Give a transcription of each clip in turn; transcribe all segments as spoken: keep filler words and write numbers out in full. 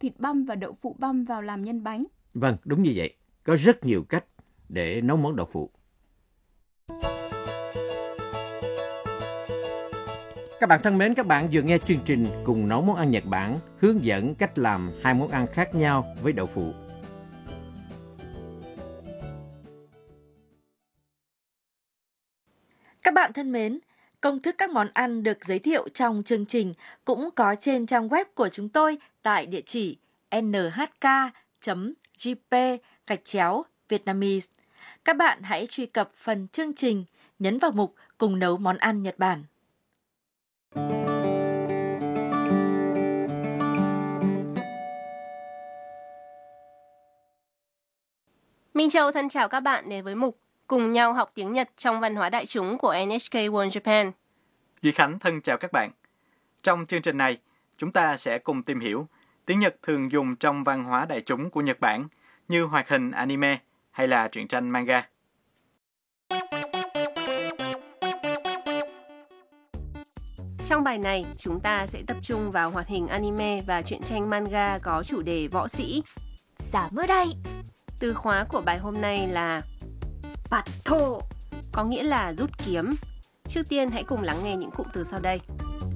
thịt băm và đậu phụ băm vào làm nhân bánh. Vâng, đúng như vậy. Có rất nhiều cách để nấu món đậu phụ. Các bạn thân mến, các bạn vừa nghe chương trình Cùng nấu món ăn Nhật Bản, hướng dẫn cách làm hai món ăn khác nhau với đậu phụ. Các bạn thân mến, công thức các món ăn được giới thiệu trong chương trình cũng có trên trang web của chúng tôi tại địa chỉ en hát ca chấm giê pê gạch chéo Vietnamese. Các bạn hãy truy cập phần chương trình, nhấn vào mục Cùng nấu món ăn Nhật Bản. Minh Châu thân chào các bạn đến với mục Cùng nhau học tiếng Nhật trong văn hóa đại chúng của en hát ca World Japan. Duy Khánh thân chào các bạn. Trong chương trình này, chúng ta sẽ cùng tìm hiểu tiếng Nhật thường dùng trong văn hóa đại chúng của Nhật Bản như hoạt hình anime hay là truyện tranh manga. Trong bài này, chúng ta sẽ tập trung vào hoạt hình anime và truyện tranh manga có chủ đề võ sĩ. Samurai. Từ khóa của bài hôm nay là Batto, có nghĩa là rút kiếm. Trước tiên hãy cùng lắng nghe những cụm từ sau đây.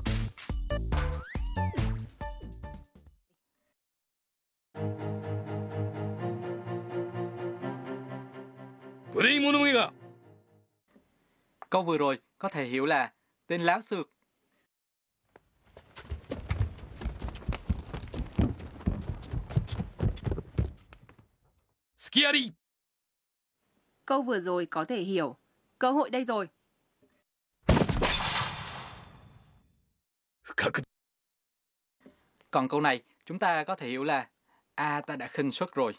Câu vừa rồi có thể hiểu là tên láo xược. Câu vừa rồi có thể hiểu cơ hội đây rồi. Còn câu này chúng ta có thể hiểu là à, ta đã khinh suất rồi.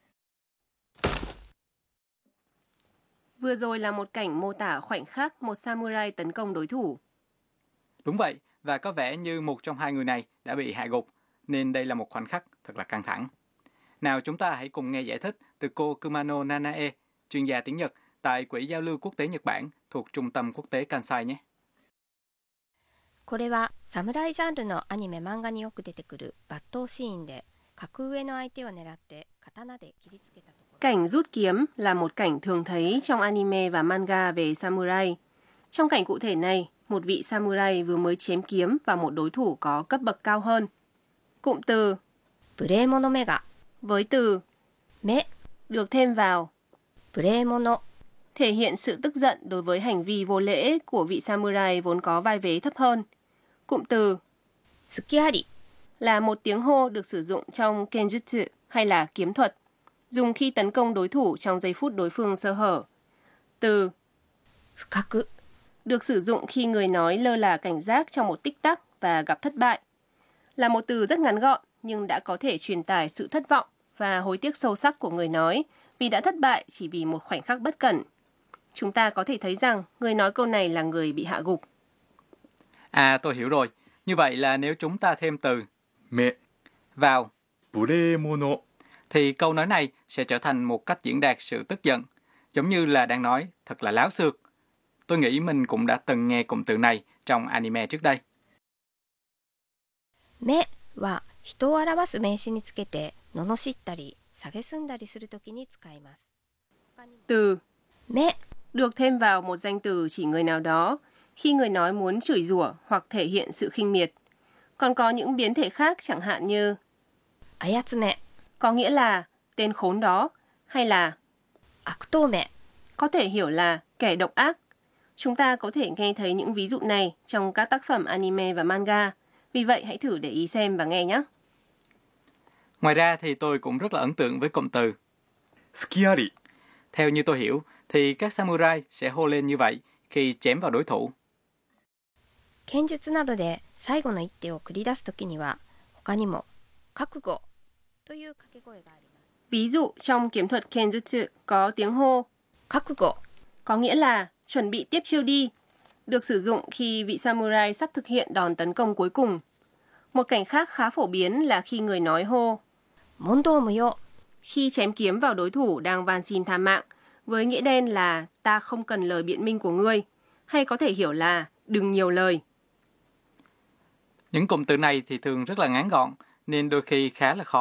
Vừa rồi là một cảnh mô tả khoảnh khắc một samurai tấn công đối thủ. Đúng vậy, và có vẻ như một trong hai người này đã bị hạ gục, nên đây là một khoảnh khắc thật là căng thẳng. Nào chúng ta hãy cùng nghe giải thích từ cô Kumano Nanae, chuyên gia tiếng Nhật tại Quỹ Giao lưu Quốc tế Nhật Bản thuộc Trung tâm Quốc tế Kansai nhé. これはサムライジャンルのアニメ漫画によく出てくる抜刀シーンで格上の相手を狙って刀で切りつけたところ。 Cảnh rút kiếm là một cảnh thường thấy trong anime và manga về samurai. Trong cảnh cụ thể này, một vị samurai vừa mới chém kiếm vào một đối thủ có cấp bậc cao hơn. Cụm từ 無礼者めが với từ 目 được thêm vào 無礼者 thể hiện sự tức giận đối với hành vi vô lễ của vị samurai vốn có vai vế thấp hơn. Cụm từ 突きあり là một tiếng hô được sử dụng trong kenjutsu hay là kiếm thuật, dùng khi tấn công đối thủ trong giây phút đối phương sơ hở. Từ 不覚 được sử dụng khi người nói lơ là cảnh giác trong một tích tắc và gặp thất bại. Là một từ rất ngắn gọn nhưng đã có thể truyền tải sự thất vọng và hối tiếc sâu sắc của người nói vì đã thất bại chỉ vì một khoảnh khắc bất cẩn. Chúng ta có thể thấy rằng người nói câu này là người bị hạ gục. À, tôi hiểu rồi. Như vậy là nếu chúng ta thêm từ mẹ vào thì câu nói này sẽ trở thành một cách diễn đạt sự tức giận, giống như là đang nói thật là láo xược. Tôi nghĩ mình cũng đã từng nghe cụm từ này trong anime trước đây. 目は人を表す名詞につけて罵ったり蔑んだりするときに使います。 Từ 目 được thêm vào một danh từ chỉ người nào đó khi người nói muốn chửi rủa hoặc thể hiện sự khinh miệt. Còn có những biến thể khác chẳng hạn như あやつめ có nghĩa là tên khốn đó hay là 悪党め có thể hiểu là kẻ độc ác. Chúng ta có thể nghe thấy những ví dụ này trong các tác phẩm anime và manga. Vì vậy hãy thử để ý xem và nghe nhé. Ngoài ra thì tôi cũng rất là ấn tượng với cụm từ Sukiari. Theo như tôi hiểu thì các samurai sẽ hô lên như vậy khi chém vào đối thủ. 剣術などで最後の一手を繰り出すときには他にも覚悟という掛け声があります。 Ví dụ trong kiếm thuật Kenjutsu có tiếng hô 覚悟 có nghĩa là chuẩn bị tiếp chiêu đi, được sử dụng khi vị samurai sắp thực hiện đòn tấn công cuối cùng. Một cảnh khác khá phổ biến là khi người nói hô 問答無用 khi chém kiếm vào đối thủ đang van xin tha mạng, với nghĩa đen là ta không cần lời biện minh của ngươi, hay có thể hiểu là đừng nhiều lời. Những cụm từ này thì thường rất là ngắn gọn, nên đôi khi khá là khó